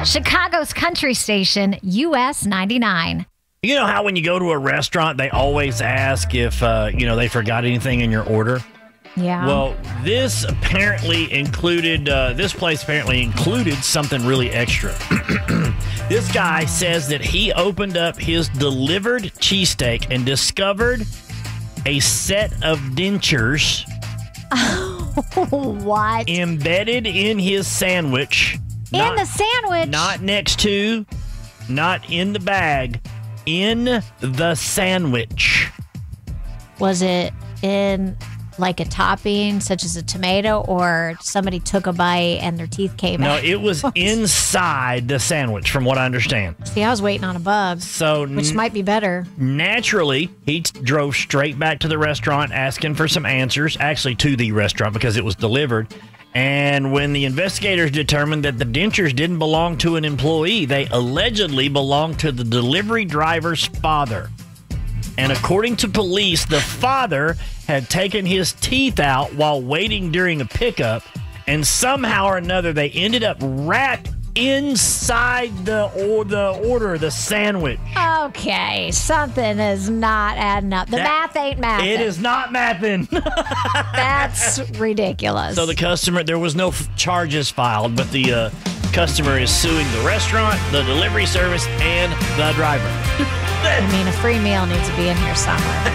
Chicago's country station, US 99. You know how when you go to a restaurant, they always ask if, they forgot anything in your order? Yeah. Well, this place apparently included something really extra. This guy says that he opened up his delivered cheesesteak and discovered a set of dentures What? embedded in his sandwich. In the sandwich? Not next to, not in the bag, in the sandwich. Was it in like a topping, such as a tomato, or somebody took a bite and their teeth came out? No, it was inside the sandwich, from what I understand. See, I was waiting on a bug, which might be better. Naturally, he drove straight back to the restaurant asking for some answers, actually to the restaurant because it was delivered. And when the investigators determined that the dentures didn't belong to an employee, they allegedly belonged to the delivery driver's father. And according to police, the father had taken his teeth out while waiting during a pickup, and somehow or another they ended up wrapped inside the sandwich. Okay, something is not adding up. The math ain't mathing. It is not mathing. That's ridiculous. So the customer, there was no charges filed, but the customer is suing the restaurant, the delivery service, and the driver. I mean, a free meal needs to be in here somewhere.